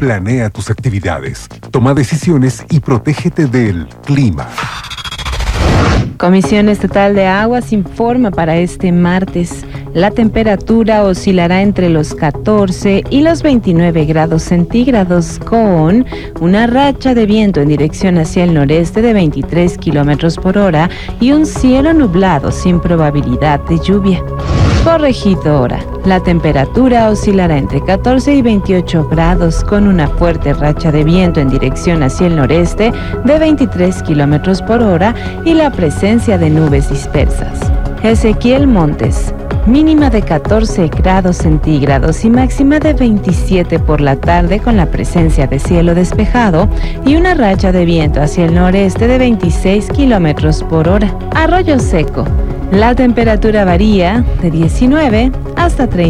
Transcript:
Planea tus actividades, toma decisiones y protégete del clima. Comisión Estatal de Aguas informa para este martes. La temperatura oscilará entre los 14 y los 29 grados centígrados con una racha de viento en dirección hacia el noreste de 23 kilómetros por hora y un cielo nublado sin probabilidad de lluvia. Corregidora. La temperatura oscilará entre 14 y 28 grados con una fuerte racha de viento en dirección hacia el noreste de 23 kilómetros por hora y la presencia de nubes dispersas. Ezequiel Montes. Mínima de 14 grados centígrados y máxima de 27 por la tarde con la presencia de cielo despejado y una racha de viento hacia el noreste de 26 kilómetros por hora. Arroyo Seco. La temperatura varía de 19 hasta 30.